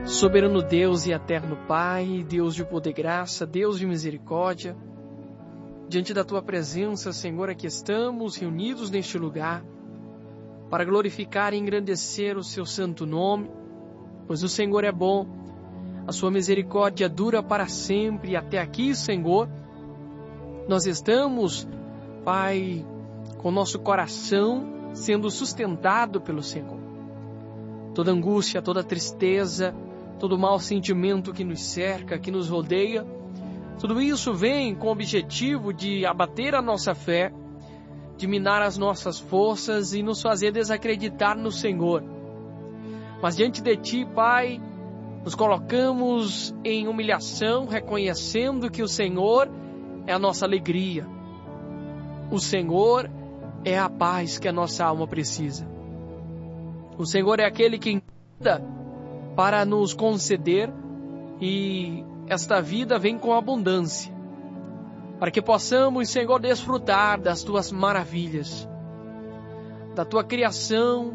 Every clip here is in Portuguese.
Soberano Deus e eterno Pai, Deus de poder e graça, Deus de misericórdia, diante da Tua presença, Senhor, aqui estamos reunidos neste lugar para glorificar e engrandecer o Seu santo nome, pois o Senhor é bom, a Sua misericórdia dura para sempre. E até aqui, Senhor, nós estamos, Pai, com nosso coração sendo sustentado pelo Senhor. Toda angústia, toda tristeza, todo mau sentimento que nos cerca, que nos rodeia, tudo isso vem com o objetivo de abater a nossa fé, de minar as nossas forças e nos fazer desacreditar no Senhor. Mas diante de Ti, Pai, nos colocamos em humilhação, reconhecendo que o Senhor é a nossa alegria. O Senhor é a paz que a nossa alma precisa. O Senhor é aquele que ainda para nos conceder, e esta vida vem com abundância, para que possamos, Senhor, desfrutar das Tuas maravilhas, da Tua criação,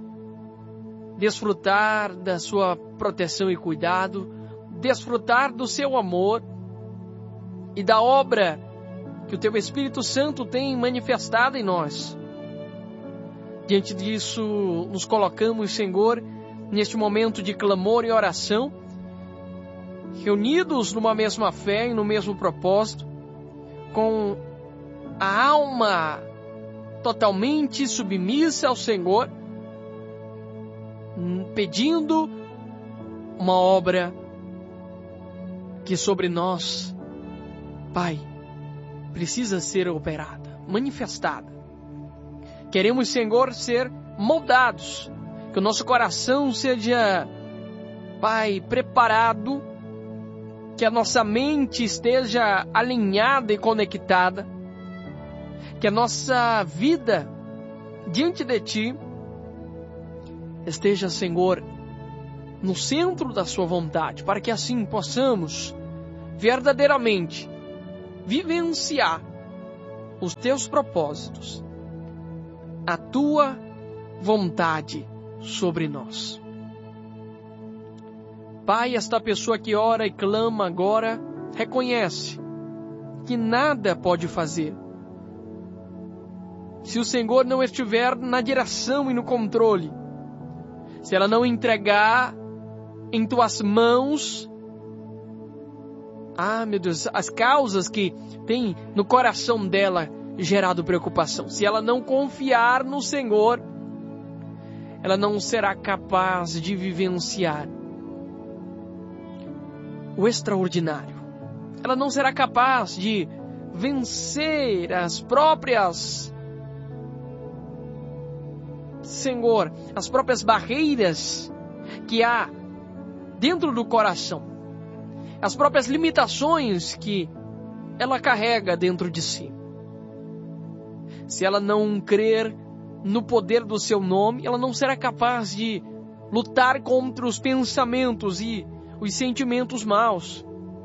desfrutar da Sua proteção e cuidado, desfrutar do Seu amor e da obra que o Teu Espírito Santo tem manifestado em nós. Diante disso, nos colocamos, Senhor, neste momento de clamor e oração, reunidos numa mesma fé e no mesmo propósito, com a alma totalmente submissa ao Senhor, pedindo uma obra que sobre nós, Pai, precisa ser operada, manifestada. Queremos, Senhor, ser moldados, que o nosso coração seja, Pai, preparado, que a nossa mente esteja alinhada e conectada, que a nossa vida diante de Ti esteja, Senhor, no centro da Sua vontade, para que assim possamos verdadeiramente vivenciar os Teus propósitos, a Tua vontade sobre nós. Pai, esta pessoa que ora e clama agora, reconhece que nada pode fazer se o Senhor não estiver na direção e no controle, se ela não entregar em Tuas mãos, meu Deus, as causas que tem no coração dela gerado preocupação. Se ela não confiar no Senhor, ela não será capaz de vivenciar o extraordinário. Ela não será capaz de vencer as próprias, Senhor, as próprias barreiras que há dentro do coração, as próprias limitações que ela carrega dentro de si. Se ela não crer no poder do Seu nome, ela não será capaz de lutar contra os pensamentos e os sentimentos maus.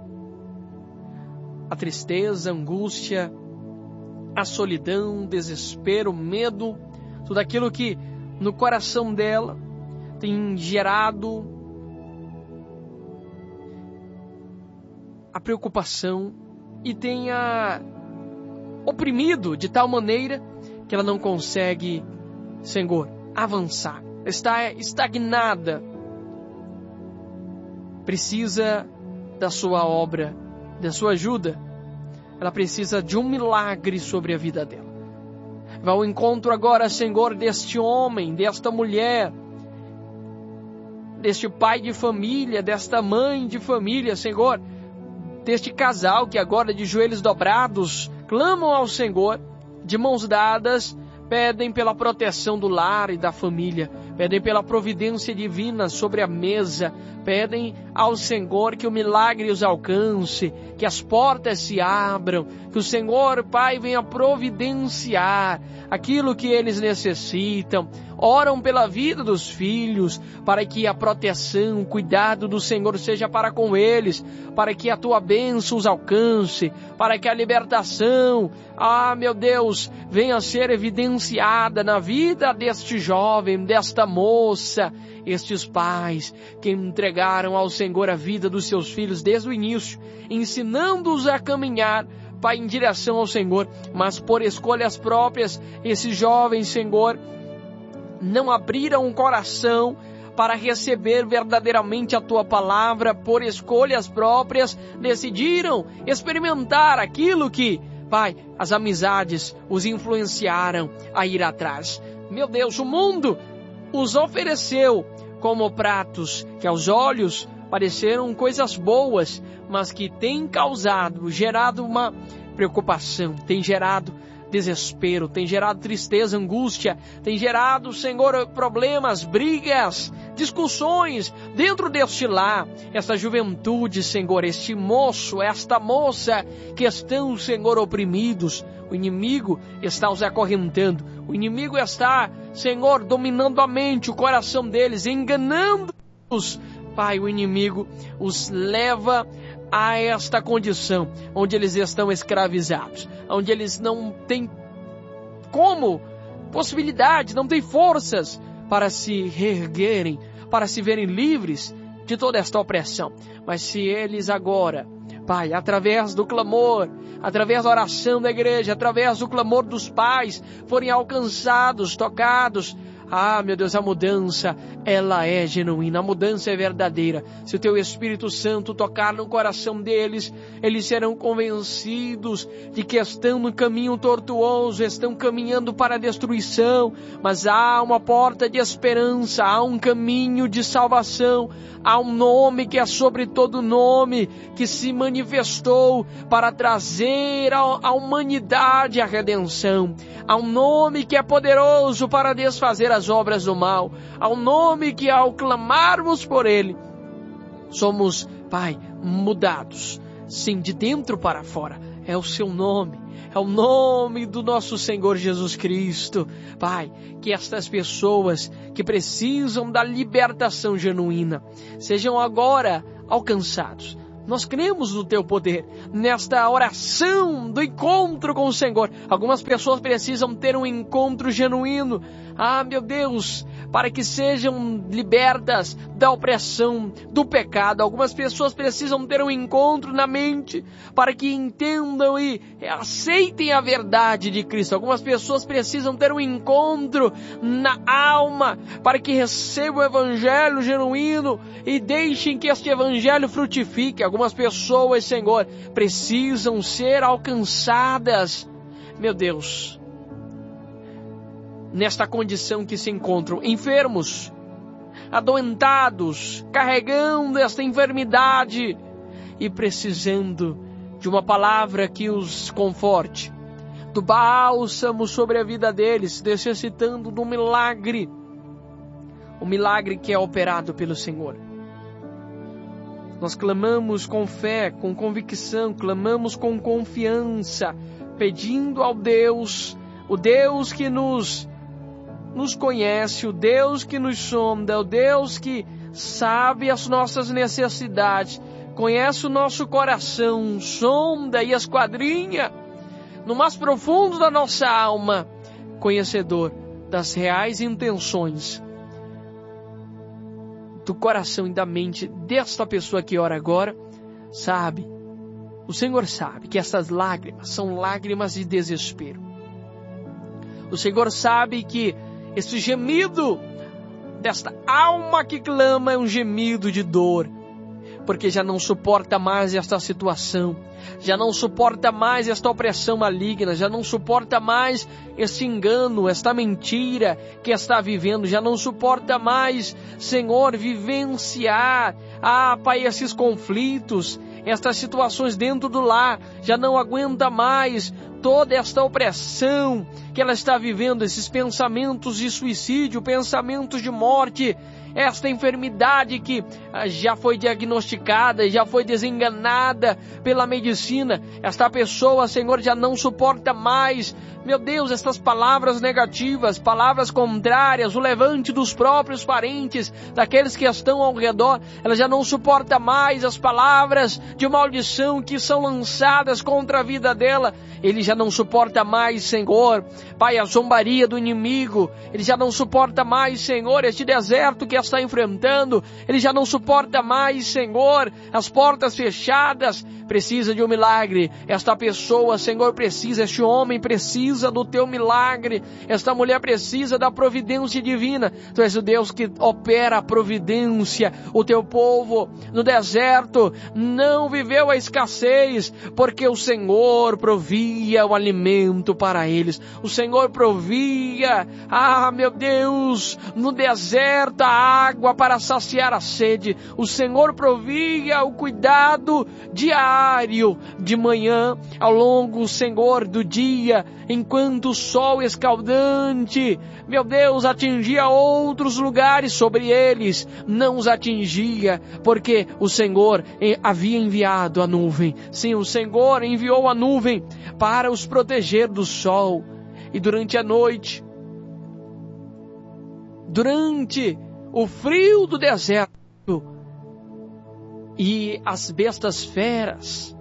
A tristeza, a angústia, a solidão, o desespero, o medo, tudo aquilo que no coração dela tem gerado a preocupação e tenha oprimido de tal maneira que ela não consegue, Senhor, avançar, está estagnada, precisa da Sua obra, da Sua ajuda. Ela precisa de um milagre sobre a vida dela. Vá ao encontro agora, Senhor, deste homem, desta mulher, deste pai de família, desta mãe de família, Senhor, deste casal que agora de joelhos dobrados clamam ao Senhor, de mãos dadas, pedem pela proteção do lar e da família, pedem pela providência divina sobre a mesa, pedem ao Senhor que o milagre os alcance, que as portas se abram, que o Senhor, Pai, venha providenciar aquilo que eles necessitam. oram pela vida dos filhos, para que a proteção, o cuidado do Senhor seja para com eles, para que a tua bênção os alcance, para que a libertação, meu Deus, venha a ser evidenciada na vida deste jovem, desta moça, estes pais que entregaram ao Senhor a vida dos seus filhos desde o início, ensinando-os a caminhar, Pai, em direção ao Senhor, mas por escolhas próprias, esses jovens, Senhor, não abriram o coração para receber verdadeiramente a Tua palavra, por escolhas próprias, decidiram experimentar aquilo que, Pai, as amizades os influenciaram a ir atrás. Meu Deus, o mundo os ofereceu como pratos que aos olhos pareceram coisas boas, mas que têm gerado uma preocupação, tem gerado desespero, tem gerado tristeza, angústia, tem gerado, Senhor, problemas, brigas, discussões dentro deste lar, esta juventude, Senhor, este moço, esta moça que estão, Senhor, oprimidos. O inimigo está os acorrentando, o inimigo está, Senhor, dominando a mente, o coração deles, enganando-os. Pai, o inimigo os leva a esta condição, onde eles estão escravizados, onde eles não têm possibilidade, não têm forças para se reerguerem, para se verem livres de toda esta opressão. Mas se eles agora, Pai, através do clamor, através da oração da igreja, através do clamor dos pais, forem alcançados, tocados, meu Deus, a mudança, ela é genuína, a mudança é verdadeira. Se o Teu Espírito Santo tocar no coração deles, eles serão convencidos de que estão no caminho tortuoso, estão caminhando para a destruição, mas há uma porta de esperança, há um caminho de salvação, há um nome que é sobre todo nome, que se manifestou para trazer à humanidade a redenção. Há um nome que é poderoso para desfazer as obras do mal. Há um nome que, ao clamarmos por ele, somos, Pai, mudados. Sim, de dentro para fora. É o Seu nome. É o nome do nosso Senhor Jesus Cristo. Pai, que estas pessoas que precisam da libertação genuína sejam agora alcançados. Nós cremos no Teu poder, nesta oração do encontro com o Senhor. Algumas pessoas precisam ter um encontro genuíno. Meu Deus, para que sejam libertas da opressão, do pecado. Algumas pessoas precisam ter um encontro na mente, para que entendam e aceitem a verdade de Cristo. Algumas pessoas precisam ter um encontro na alma, para que recebam o Evangelho genuíno e deixem que este Evangelho frutifique. Algumas pessoas, Senhor, precisam ser alcançadas, meu Deus, nesta condição que se encontram enfermos, adoentados, carregando esta enfermidade e precisando de uma palavra que os conforte, do bálsamo sobre a vida deles, necessitando do milagre, o milagre que é operado pelo Senhor. Nós clamamos com fé, com convicção, clamamos com confiança, pedindo ao Deus, o Deus que nos conhece, o Deus que nos sonda, o Deus que sabe as nossas necessidades, conhece o nosso coração, sonda e esquadrinha no mais profundo da nossa alma, conhecedor das reais intenções do coração e da mente desta pessoa que ora agora. Sabe, o Senhor sabe que essas lágrimas são lágrimas de desespero. O Senhor sabe que esse gemido desta alma que clama é um gemido de dor, porque já não suporta mais esta situação, já não suporta mais esta opressão maligna, já não suporta mais este engano, esta mentira que está vivendo, já não suporta mais, Senhor, vivenciar, Pai, esses conflitos, estas situações dentro do lar, já não aguenta mais toda esta opressão que ela está vivendo, esses pensamentos de suicídio, pensamentos de morte, esta enfermidade que já foi diagnosticada, já foi desenganada pela medicina. Esta pessoa, Senhor, já não suporta mais, meu Deus, estas palavras negativas, palavras contrárias, o levante dos próprios parentes, daqueles que estão ao redor. Ela já não suporta mais as palavras de maldição que são lançadas contra a vida dela. Ele já não suporta mais, Senhor, Pai, a zombaria do inimigo. Ele já não suporta mais, Senhor, este deserto que está enfrentando. Ele já não suporta mais, Senhor, as portas fechadas. Precisa de um milagre. Esta pessoa, Senhor, precisa, este homem precisa do teu milagre. Esta mulher precisa da providência divina. Tu és o Deus que opera a providência. O teu povo no deserto não viveu a escassez, porque o Senhor provia o alimento para eles. O Senhor provia, meu Deus, no deserto a água para saciar a sede. O Senhor provia o cuidado diário, de manhã, ao longo, Senhor, do dia, enquanto o sol escaldante, meu Deus, atingia outros lugares sobre eles, não os atingia, porque o Senhor havia enviado a nuvem. Sim, o Senhor enviou a nuvem para os proteger do sol. E durante a noite, durante o frio do deserto, e as bestas feras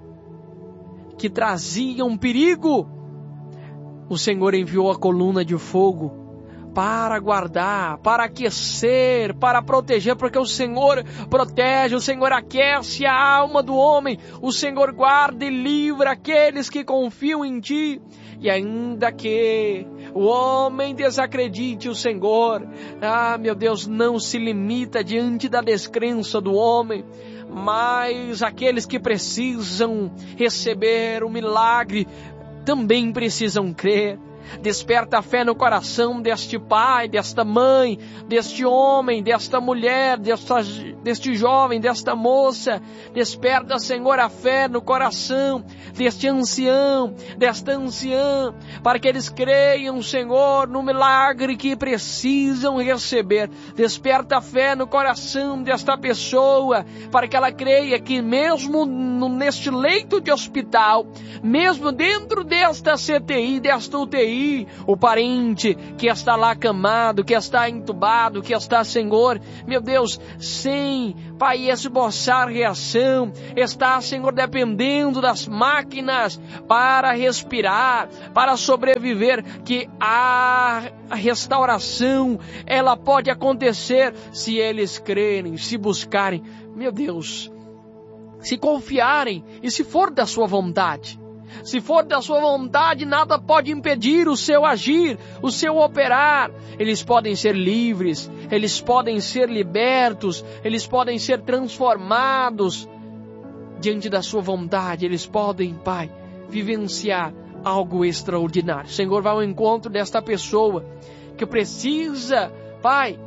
que traziam perigo, o Senhor enviou a coluna de fogo para guardar, para aquecer, para proteger, porque o Senhor protege, o Senhor aquece a alma do homem, o Senhor guarda e livra aqueles que confiam em Ti. E ainda que o homem desacredite o Senhor, meu Deus, não se limita diante da descrença do homem, mas aqueles que precisam receber o milagre também precisam crer. Desperta a fé no coração deste pai, desta mãe, deste homem, desta mulher, deste jovem, desta moça. Desperta, Senhor, a fé no coração deste ancião, desta anciã, para que eles creiam, Senhor, no milagre que precisam receber. Desperta a fé no coração desta pessoa, para que ela creia que mesmo neste leito de hospital, mesmo dentro desta CTI, desta UTI, o parente que está lá acamado, que está entubado, que está, Senhor, meu Deus, sem, Pai, esboçar reação, está, Senhor, dependendo das máquinas para respirar, para sobreviver, que a restauração, ela pode acontecer se eles crerem, se buscarem, meu Deus, se confiarem e se for da sua vontade. Se for da sua vontade, nada pode impedir o seu agir, o seu operar. Eles podem ser livres, eles podem ser libertos, eles podem ser transformados diante da sua vontade. Eles podem, Pai, vivenciar algo extraordinário. Senhor, vai ao encontro desta pessoa que precisa, Pai,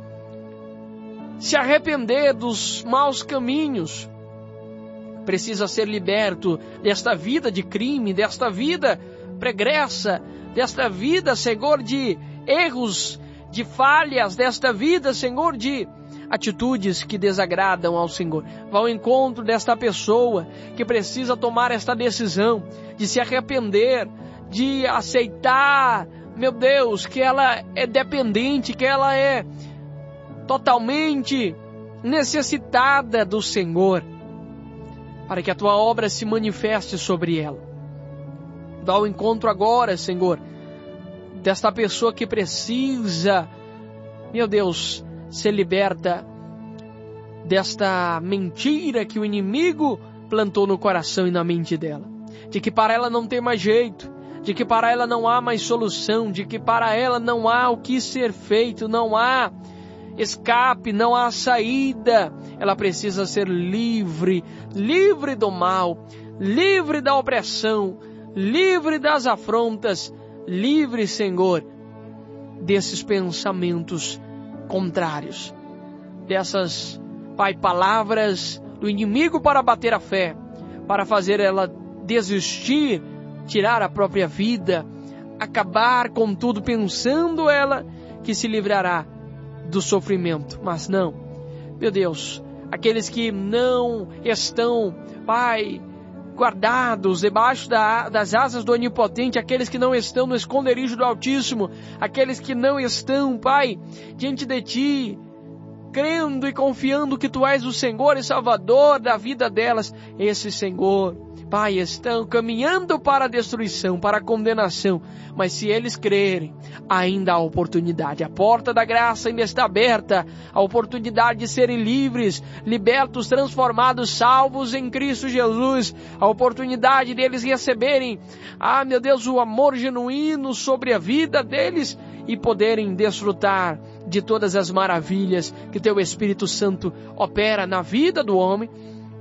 se arrepender dos maus caminhos. Precisa ser liberto desta vida de crime, desta vida pregressa, desta vida, Senhor, de erros, de falhas, desta vida, Senhor, de atitudes que desagradam ao Senhor. Vá ao encontro desta pessoa que precisa tomar esta decisão de se arrepender, de aceitar, meu Deus, que ela é dependente, que ela é totalmente necessitada do Senhor, para que a Tua obra se manifeste sobre ela. Dá o encontro agora, Senhor, desta pessoa que precisa, meu Deus, ser liberta desta mentira que o inimigo plantou no coração e na mente dela. De que para ela não tem mais jeito, de que para ela não há mais solução, de que para ela não há o que ser feito, não há escape, não há saída. Ela precisa ser livre, livre do mal, livre da opressão, livre das afrontas, livre, Senhor, desses pensamentos contrários, dessas, Pai, palavras do inimigo para bater a fé, para fazer ela desistir, tirar a própria vida, acabar com tudo, pensando ela que se livrará do sofrimento. Mas não, meu Deus, aqueles que não estão, Pai, guardados debaixo das asas do Onipotente, aqueles que não estão no esconderijo do Altíssimo, aqueles que não estão, Pai, diante de Ti, crendo e confiando que Tu és o Senhor e Salvador da vida delas, esse Senhor, Pai, estão caminhando para a destruição, para a condenação, mas se eles crerem, ainda há oportunidade. A porta da graça ainda está aberta, a oportunidade de serem livres, libertos, transformados, salvos em Cristo Jesus, a oportunidade deles receberem, meu Deus, o amor genuíno sobre a vida deles e poderem desfrutar de todas as maravilhas que Teu Espírito Santo opera na vida do homem.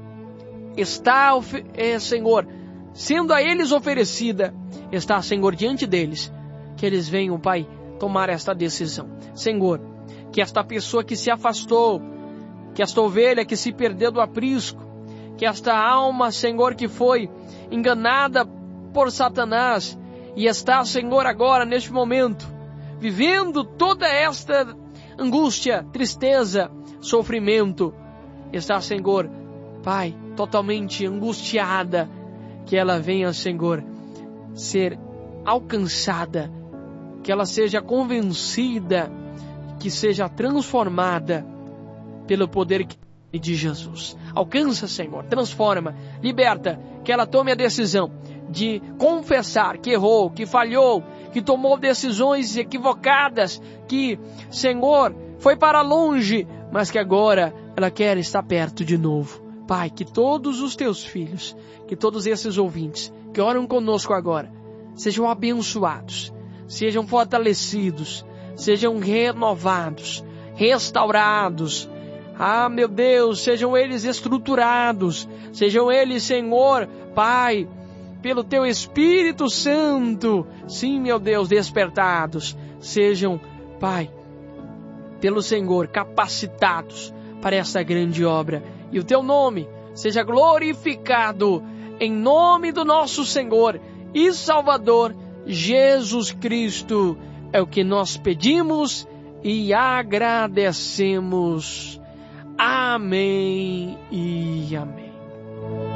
Está, Senhor, sendo a eles oferecida, está, Senhor, diante deles, que eles venham, Pai, tomar esta decisão. Senhor, que esta pessoa que se afastou, que esta ovelha que se perdeu do aprisco, que esta alma, Senhor, que foi enganada por Satanás e está, Senhor, agora, neste momento, vivendo toda esta angústia, tristeza, sofrimento, está, Senhor, Pai, totalmente angustiada, que ela venha, Senhor, ser alcançada, que ela seja convencida, que seja transformada pelo poder de Jesus. Alcança, Senhor, transforma, liberta, que ela tome a decisão de confessar que errou, que falhou, que tomou decisões equivocadas, que, Senhor, foi para longe, mas que agora ela quer estar perto de novo. Pai, que todos os Teus filhos, que todos esses ouvintes que oram conosco agora, sejam abençoados, sejam fortalecidos, sejam renovados, restaurados. Meu Deus, sejam eles estruturados, sejam eles, Senhor, Pai, pelo Teu Espírito Santo, sim, meu Deus, despertados, sejam, Pai, pelo Senhor, capacitados para essa grande obra. E o Teu nome seja glorificado em nome do nosso Senhor e Salvador, Jesus Cristo. É o que nós pedimos e agradecemos. Amém e amém.